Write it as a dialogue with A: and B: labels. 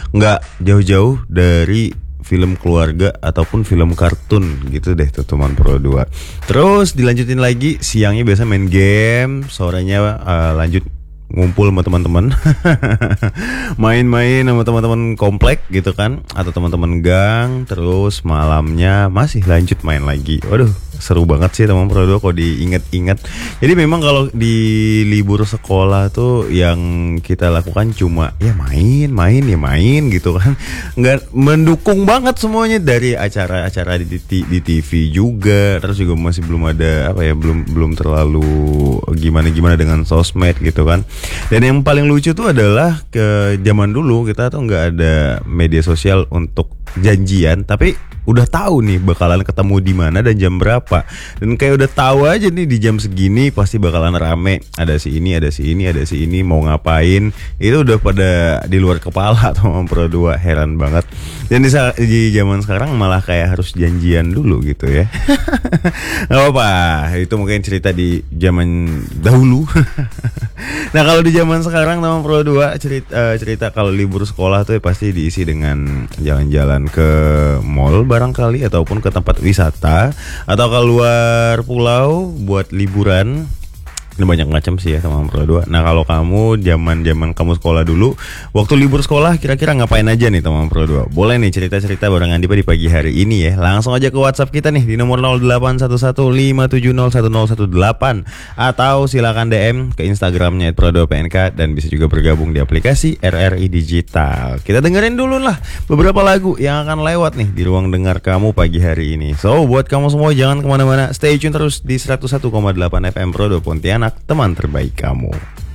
A: nggak jauh-jauh dari film keluarga ataupun film kartun gitu deh tuh teman Pro 2. Terus dilanjutin lagi, siangnya biasa main game, sorenya lanjut ngumpul sama teman-teman. Main-main sama teman-teman komplek gitu kan, atau teman-teman gang. Terus malamnya masih lanjut main lagi. Waduh, seru banget sih teman Pro 2 kalau diinget-inget. Jadi memang kalau di libur sekolah tuh yang kita lakukan cuma ya main gitu kan. Nggak mendukung banget semuanya, dari acara-acara di TV juga. Terus juga masih belum ada apa ya, belum terlalu gimana dengan sosmed gitu kan. Dan yang paling lucu tuh adalah ke zaman dulu kita tuh nggak ada media sosial untuk janjian, tapi udah tahu nih bakalan ketemu di mana dan jam berapa. Dan kayak udah tahu aja nih di jam segini pasti bakalan rame. Ada si ini mau ngapain. Itu udah pada di luar kepala teman Pro 2, heran banget. Dan di zaman sekarang malah kayak harus janjian dulu gitu ya. Gak apa-apa, itu mungkin cerita di zaman dahulu. Nah kalau di zaman sekarang teman Pro 2 cerita kalau libur sekolah tuh pasti diisi dengan jalan-jalan ke mall barangkali, ataupun ke tempat wisata, atau keluar pulau buat liburan. Ini banyak macam sih ya teman Pro 2. Nah kalau kamu zaman kamu sekolah dulu, waktu libur sekolah kira-kira ngapain aja nih teman Pro 2? Boleh nih cerita-cerita bareng Andi di pagi hari ini ya. Langsung aja ke WhatsApp kita nih di nomor 081157011018, atau silakan DM ke Instagramnya @pro2pnk, dan bisa juga bergabung di aplikasi RRI Digital. Kita dengerin dulu lah beberapa lagu yang akan lewat nih di ruang dengar kamu pagi hari ini. So buat kamu semua jangan kemana-mana, stay tune terus di 101,8 FM Pro 2 Pontianak, teman terbaik kamu.